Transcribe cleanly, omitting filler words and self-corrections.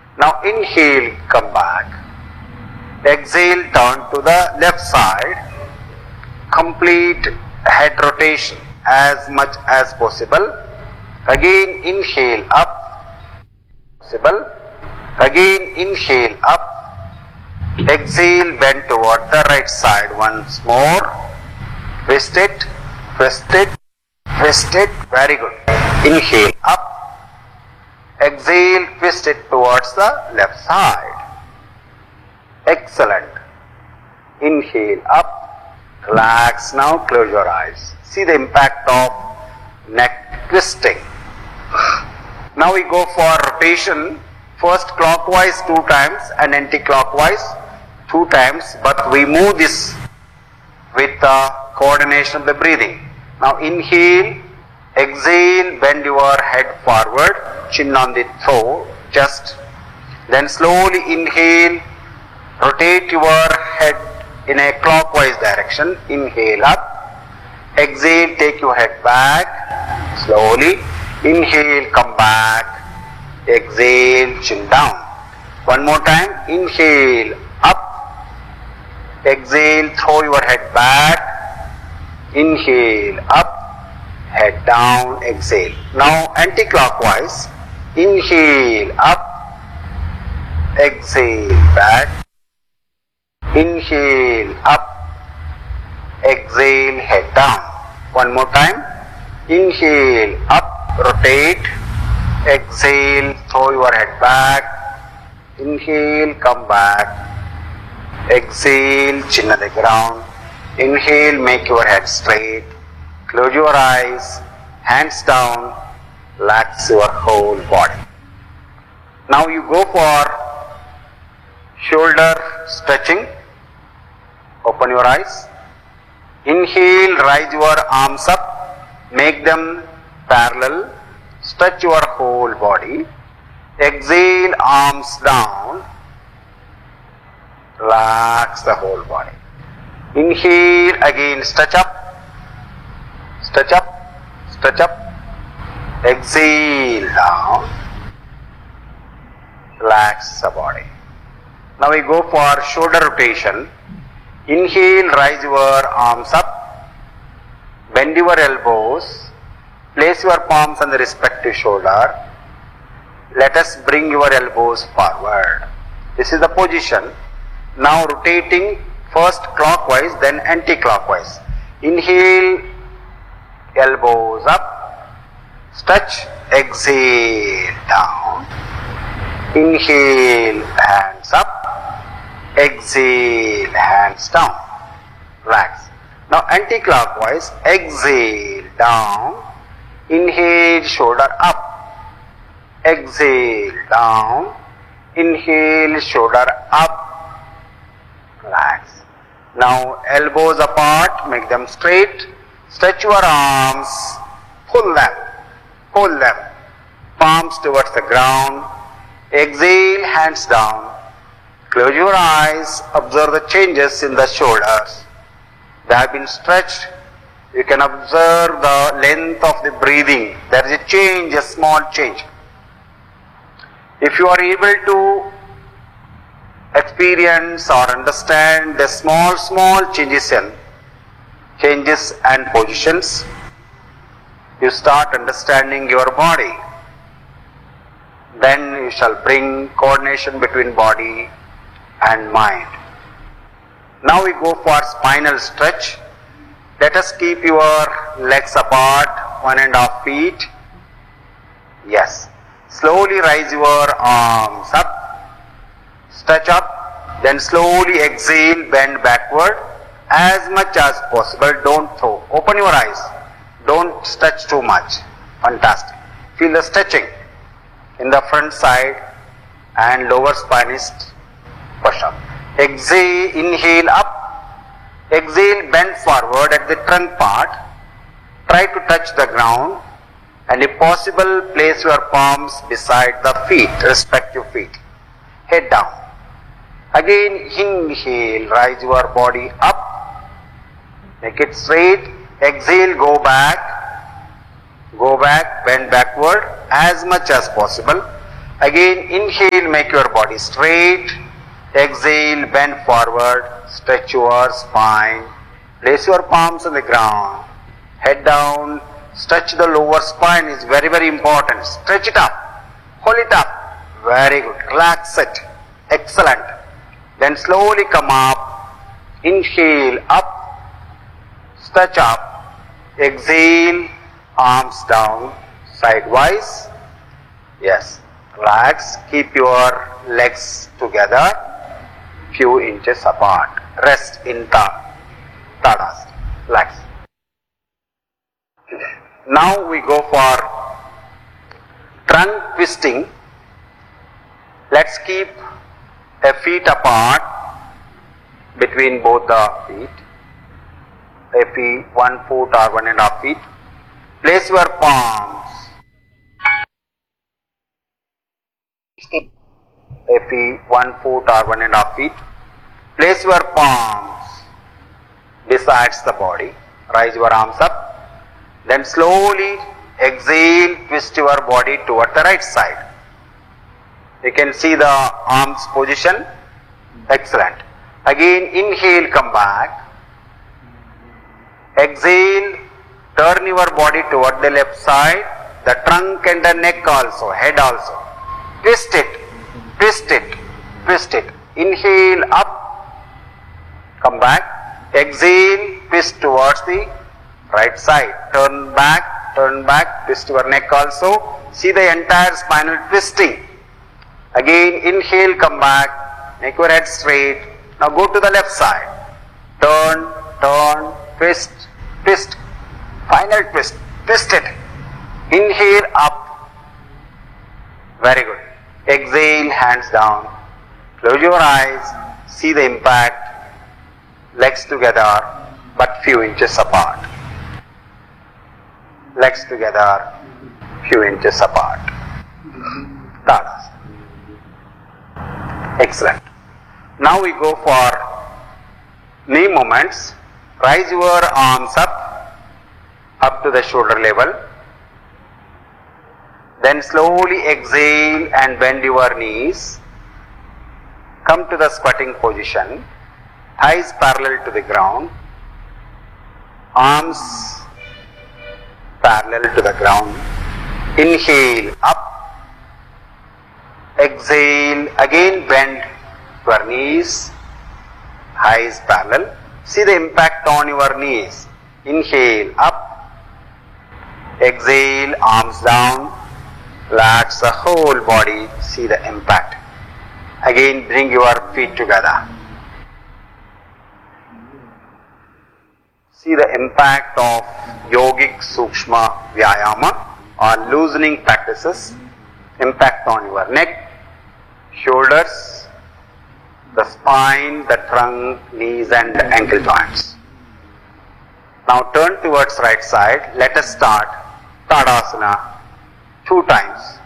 Now inhale, come back. Exhale, turn to the left side. Complete head rotation as much as possible. Again inhale up. Possible. Again inhale up. Exhale, bend toward the right side once more. Twist it, twist it, twist it. Very good. Inhale up. Exhale, twist it towards the left side. Excellent. Inhale up. Relax now, close your eyes. See the impact of neck twisting. Now we go for rotation. First clockwise 2 times and anti-clockwise 2 times, but we move this with the coordination of the breathing. Now inhale, exhale, bend your head forward, chin on the throat, chest. Then slowly inhale, rotate your head in a clockwise direction. Inhale up, exhale, take your head back, slowly. Inhale, come back. Exhale, chin down. One more time. Inhale, up. Exhale, throw your head back. Inhale, up. Head down. Exhale. Now anti-clockwise. Inhale, up. Exhale, back. Inhale, up. Exhale, head down. One more time. Inhale, up, rotate. Exhale, throw your head back. Inhale, come back. Exhale, chin on the ground. Inhale, make your head straight. Close your eyes, hands down, relax your whole body. Now you go for shoulder stretching. Open your eyes. Inhale, rise your arms up, make them parallel. Stretch your whole body. Exhale, arms down. Relax the whole body. Inhale, again stretch up. Stretch up. Stretch up. Exhale, down. Relax the body. Now we go for shoulder rotation. Inhale, rise your arms up. Bend your elbows. Place your palms on the respective shoulder. Let us bring your elbows forward. This is the position. Now rotating first clockwise, then anti-clockwise. Inhale, elbows up. Stretch. Exhale, down. Inhale, hands up. Exhale, hands down. Relax. Now anti-clockwise. Exhale, down. Inhale, shoulder up. Exhale, down. Inhale, shoulder up. Relax. Now elbows apart, make them straight. Stretch your arms. Pull them. Pull them. Palms towards the ground. Exhale, hands down. Close your eyes. Observe the changes in the shoulders. They have been stretched. You can observe the length of the breathing. There is a change, a small change. If you are able to experience or understand the small changes and positions, you start understanding your body. Then you shall bring coordination between body and mind. Now we go for spinal stretch. Let us keep your legs apart, 1.5 feet. Yes. Slowly rise your arms up. Stretch up. Then slowly exhale, bend backward. As much as possible, don't throw. Open your eyes. Don't stretch too much. Fantastic. Feel the stretching in the front side and lower spine is push up. Exhale, inhale up. Exhale, bend forward at the trunk part. Try to touch the ground and if possible, place your palms beside the feet, respective feet. Head down. Again, inhale, rise your body up. Make it straight. Exhale, go back. Go back, bend backward as much as possible. Again, inhale, make your body straight. Exhale, bend forward, stretch your spine. Place your palms on the ground. Head down, stretch the lower spine is very, very important. Stretch it up, hold it up. Very good. Relax it. Excellent. Then slowly come up. Inhale, up, stretch up. Exhale, arms down, sidewise. Yes. Relax. Keep your legs together, few inches apart. Rest in Tadasana. Relax. Now we go for trunk twisting. Let's keep a feet apart between both the feet. Maybe 1 foot or 1.5 feet. Place your palms. Maybe 1 foot or 1.5 feet. Place your palms besides the body. Raise your arms up. Then slowly exhale, twist your body toward the right side. You can see the arms position. Excellent. Again, inhale, come back. Exhale, turn your body toward the left side. The trunk and the neck also, head also. Twist it, twist it, twist it. Inhale, up, come back. Exhale, twist towards the right side. Turn back, twist your neck also. See the entire spinal twisting. Again, inhale, come back, make your head straight. Now go to the left side. Turn, twist, twist. Final twist, twist it. Inhale, up. Very good. Exhale, hands down. Close your eyes. See the impact. Legs together, but few inches apart. Legs together, few inches apart. Tadasana. Excellent. Now we go for knee movements. Raise your arms up to the shoulder level. Then slowly exhale and bend your knees. Come to the squatting position. Thighs parallel to the ground. Arms parallel to the ground. Inhale, up. Exhale, again bend your knees, thighs parallel. See the impact on your knees. Inhale, up. Exhale, arms down. Relax the whole body. See the impact. Again, bring your feet together. See the impact of yogic sukshma vyayama or loosening practices. Impact on your neck, shoulders, the spine, the trunk, knees and the ankle joints. Now turn towards right side. Let us start Tadasana 2 times.